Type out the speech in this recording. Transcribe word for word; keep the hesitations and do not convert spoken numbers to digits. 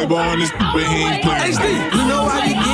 Playboy on this, but he ain't playing. H D, you know I be getting